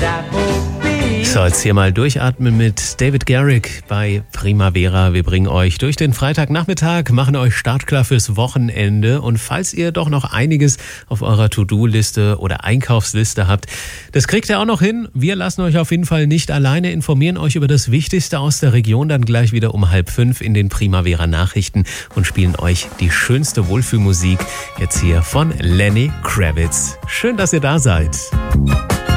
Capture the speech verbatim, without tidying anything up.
So, jetzt hier mal durchatmen mit David Garrick bei Primavera. Wir bringen euch durch den Freitagnachmittag, machen euch startklar fürs Wochenende. Und falls ihr doch noch einiges auf eurer To-Do-Liste oder Einkaufsliste habt, das kriegt ihr auch noch hin. Wir lassen euch auf jeden Fall nicht alleine, informieren euch über das Wichtigste aus der Region, dann gleich wieder um halb fünf in den Primavera-Nachrichten und spielen euch die schönste Wohlfühlmusik jetzt hier von Lenny Kravitz. Schön, dass ihr da seid.